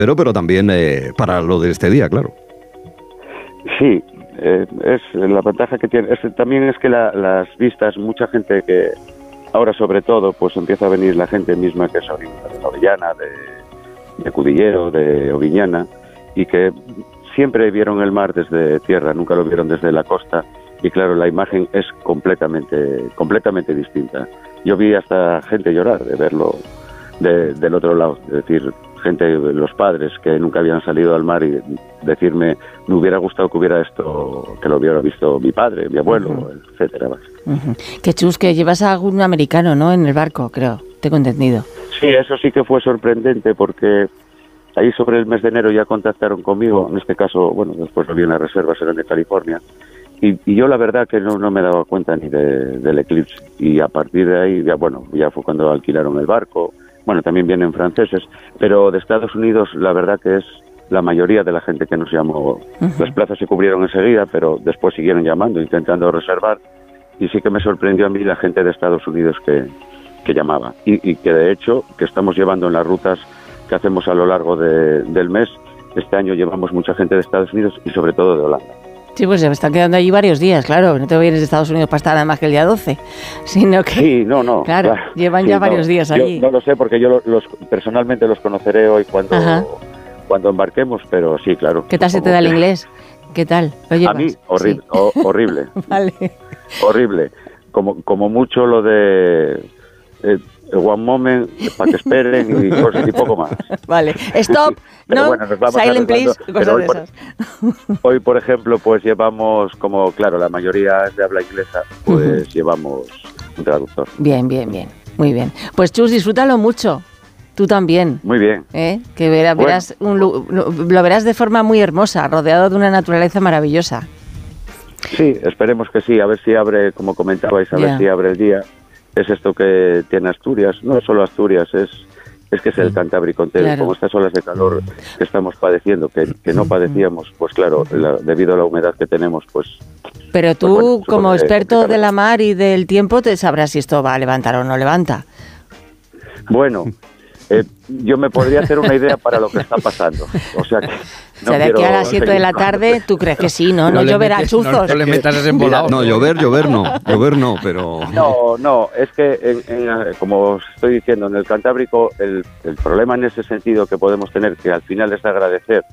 pero también para lo de este día, claro. Sí, es la ventaja que tiene. También es que las vistas, mucha gente que ahora sobre todo, pues empieza a venir la gente misma que es de Orellana, de Cudillero, de Oviñana, y que siempre vieron el mar desde tierra, nunca lo vieron desde la costa, y claro, la imagen es completamente distinta. Yo vi hasta gente llorar de verlo del otro lado, es decir, gente, los padres que nunca habían salido al mar y decirme, me hubiera gustado que hubiera esto, que lo hubiera visto mi padre, mi abuelo, etcétera. Que chus, que llevas a algún americano, ¿no?, en el barco, creo, tengo entendido. Sí, eso sí que fue sorprendente porque ahí sobre el mes de enero ya contactaron conmigo, en este caso, bueno, después lo vi en las reservas, eran de California, y yo la verdad que no me daba cuenta ni del eclipse, y a partir de ahí, ya fue cuando alquilaron el barco. Bueno, también vienen franceses, pero de Estados Unidos la verdad que es la mayoría de la gente que nos llamó. Las plazas se cubrieron enseguida, pero después siguieron llamando, intentando reservar, y sí que me sorprendió a mí la gente de Estados Unidos que llamaba. Y que de hecho, que estamos llevando en las rutas que hacemos a lo largo del mes, este año llevamos mucha gente de Estados Unidos y sobre todo de Holanda. Sí, pues se me están quedando allí varios días, claro. No te vienes de Estados Unidos para estar nada más que el día 12, sino que... Sí, no. Claro, llevan ya varios días allí. Yo no lo sé porque yo personalmente los conoceré hoy cuando embarquemos, pero sí, claro. ¿Qué tal se te da el inglés? ¿Qué tal? ¿Lo llevas? A mí, horrible. Sí. Horrible. Vale. Horrible. Como mucho lo de... one moment, para que esperen y cosas y poco más. Vale, stop, no, bueno, silent please, cosas de esas. Hoy, por ejemplo, pues llevamos, como claro, la mayoría es de habla inglesa, pues llevamos un traductor. Bien, muy bien. Pues Chus, disfrútalo mucho, tú también. Muy bien. Que verás lo verás de forma muy hermosa, rodeado de una naturaleza maravillosa. Sí, esperemos que sí, a ver si abre, como comentabais, a ver si abre el día. Es esto que tiene Asturias, no solo Asturias, es que es el Cantábrico entero, claro. Como estas olas de calor que estamos padeciendo, que no padecíamos, pues claro, debido a la humedad que tenemos, pues... Pero tú, pues bueno, como experto de la mar y del tiempo, te sabrás si esto va a levantar o no levanta. Bueno, yo me podría hacer una idea para lo que está pasando, o sea que... No, o sea, de aquí a las 7 de la tarde, ¿tú crees que sí, no? No lloverá chuzos. No le metas ese embolado. No, llover no, pero... No, es que, como os estoy diciendo, en el Cantábrico, el problema en ese sentido que podemos tener, que al final es agradecer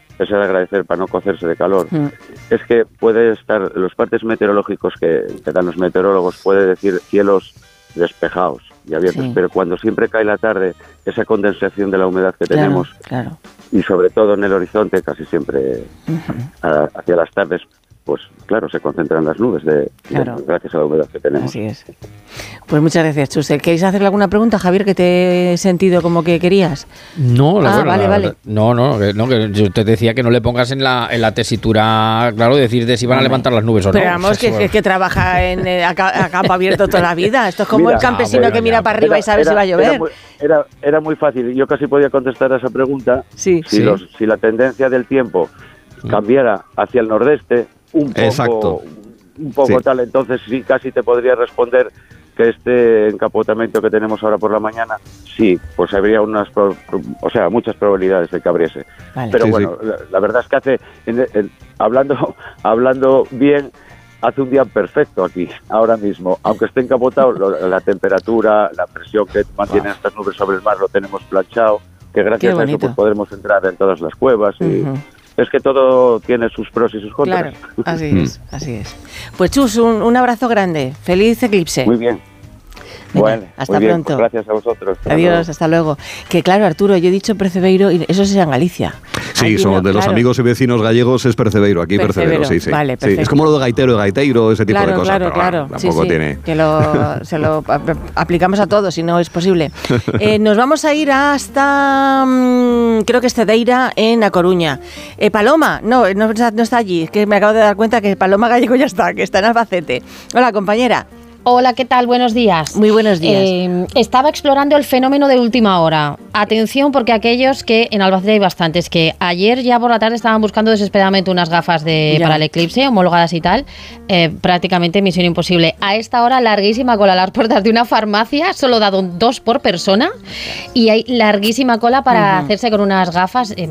para no cocerse de calor, es que puede estar, los partes meteorológicos que dan los meteorólogos, puede decir cielos despejados y abiertos, pero cuando siempre cae la tarde, esa condensación de la humedad que tenemos, claro. Y sobre todo en el horizonte, casi siempre hacia las tardes, pues claro, se concentran las nubes gracias a la humedad que tenemos. Así es. Pues muchas gracias, Chus. ¿Queréis hacerle alguna pregunta, Javier, que te he sentido como que querías? No, vale. No, que yo te decía que no le pongas en la tesitura, claro, decir de si van a levantar las nubes o no. Pero vamos, que trabaja a campo abierto toda la vida. Esto es como el campesino que mira para arriba y sabe si va a llover. Era muy fácil. Yo casi podía contestar a esa pregunta. Sí. Si la tendencia del tiempo cambiara hacia el nordeste, un poco tal, entonces sí, casi te podría responder que este encapotamiento que tenemos ahora por la mañana, sí, pues habría muchas probabilidades de que abriese. Vale. Pero bueno, la verdad es que hablando bien, hace un día perfecto aquí, ahora mismo, aunque esté encapotado, la temperatura, la presión que mantienen estas nubes sobre el mar lo tenemos planchado, que gracias a eso pues podremos entrar en todas las cuevas y... Es que todo tiene sus pros y sus contras. Claro, así es. Pues Chus, un abrazo grande. Feliz eclipse. Muy bien. Venga, bueno, hasta pronto. Gracias a vosotros. Adiós, hasta luego. Que claro, Arturo, yo he dicho Percebeiro y eso es en Galicia. Sí, son de los amigos y vecinos gallegos es Percebeiro, aquí Percebeiro, sí. Vale, sí. Es como lo de gaiteiro, ese tipo de cosas. Claro, tampoco tiene... Que se lo aplicamos a todos, si no es posible. Nos vamos a ir hasta, creo que es Cedeira, en A Coruña. Paloma, no está allí, es que me acabo de dar cuenta que Paloma Gallego ya está, que está en Albacete. Hola, compañera. Hola, ¿qué tal? Buenos días. Muy buenos días. Estaba explorando el fenómeno de última hora. Atención, porque aquellos que en Albacete hay bastantes, que ayer ya por la tarde estaban buscando desesperadamente unas gafas para el eclipse, homologadas y tal, prácticamente misión imposible. A esta hora, larguísima cola a las puertas de una farmacia, solo dado 2 por persona, y hay larguísima cola para hacerse con unas gafas.